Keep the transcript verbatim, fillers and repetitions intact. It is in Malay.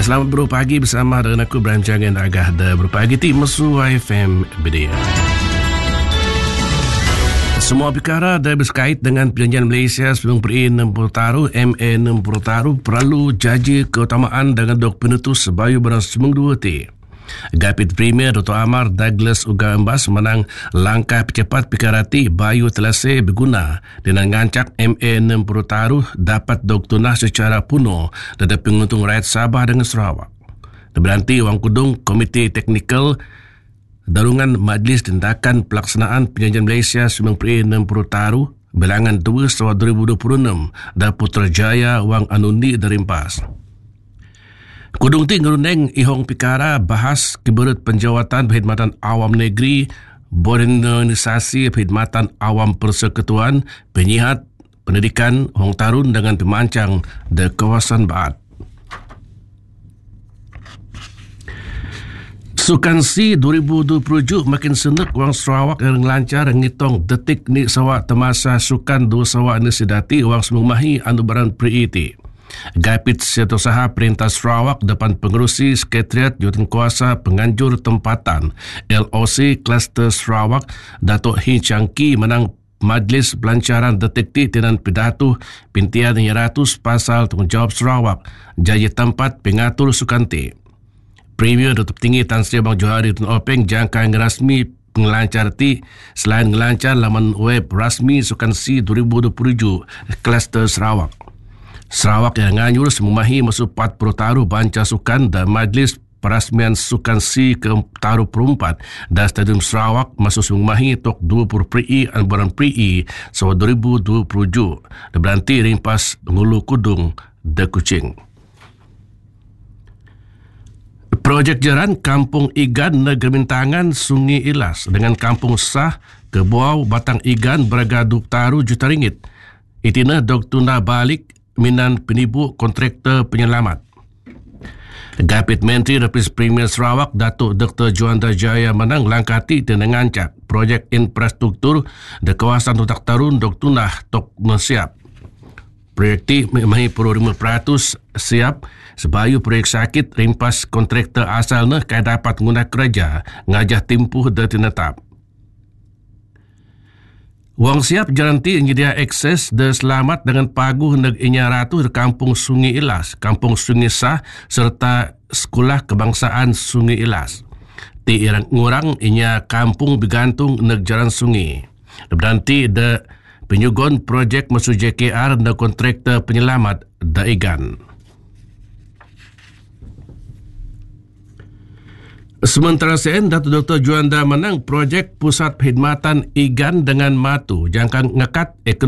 Selamat berpagi bersama dengan aku Ibrahim Jangan Agah da berpagi ti mesu F M Bedia. Semua perkara yang berkait dengan perjanjian Malaysia sebelum peri enam puluh taruh M A enam puluh taruh perlu jaji keutamaan dengan dok penutus sebayu barang semung dua T. Gapit Premier Doktor Amar Douglas Uga Embas menang langkah percepat perkara ti bayu telase berguna dengan ngancak M A enam puluh taruh dapat doktunah secara penuh dari penguntung rakyat Sabah dengan Sarawak. Berarti Wang Kudung Komite Teknikal Darungan Majlis Tindakan Pelaksanaan Perjanjian Malaysia sebelum peri enam puluh taruh bilangan dua Sarawak dua ribu dua puluh enam dan Putrajaya Wang Anundi dari Rimpas. Kudung ti ngerundeng ihong pikara bahas keberut penjawatan perkhidmatan awam negeri, modernisasi perkhidmatan awam persekutuan, penyihat, pendidikan, hong tarun dengan pemancang di kawasan Baat. Sukan C dua ribu dua puluh tujuh makin senuk wang Sarawak yang lancar ngitong detik ni sawak temasa sukan dua sawak ni sedati wang semung mahi anubaran pre-iti. Gapit Setiausaha Perintah Sarawak depan pengerusi Sekretariat Jurukuasa Penganjur Tempatan L O C Kluster Sarawak Datuk Hin Changki menang Majlis Pelancaran Detektif dengan pidato pintian ratus pasal tanggungjawab Sarawak jaya tempat pengatur sukan T. Premier Datuk Tinggi Tan Sri Abang Johari Tun Openg jangka yang rasmi pengelancar ti selain ngelancar laman web rasmi Sukan C dua ribu dua puluh tujuh Kluster Sarawak. Sarawak yang nganyur semumahi masuk empat puluh taruh banca sukan dan Majlis Perasmian Sukan C ke taruh perempat dan Stadium Sarawak masuk semumahi tok dua puluh peri anbaran peri so dua ribu dua puluh tujuh dan berhenti rimpas Ngulu Kudung de Kuching. Projek jaran Kampung Igan Negeri Mintangan Sungai Ilas dengan Kampung Sah Kebuau Batang Igan Beraga dua taruh juta ringgit. Itina dok tunda balik minan penipu kontraktor penyelamat. Gapit Menteri Repres Premier Sarawak Datuk Doktor Juanda Jaya menang langkah ti dengan ngancak projek infrastruktur di kawasan Tutak Tarun dok tunah tok siap. Projek ti mahi puluh lima peratus siap sebayu projek sakit rimpas kontraktor asalnya kaya dapat guna kerja ngajah timpuh dan tinetap. Wang siap jalan ti menyedia akses dan selamat dengan paguh neg inya ratu di Kampung Sungai Ilas, Kampung Sungai Sah serta Sekolah Kebangsaan Sungai Ilas. Ti irang ngurang inya kampung bergantung neg jalan sungai. Berarti de penyugon projek masuk J K R dan kontraktor penyelamat da Igan. Sementara sen Datuk Doktor Juanda menang projek Pusat Perkhidmatan Igan dengan Matu jangka ngekat ekonomi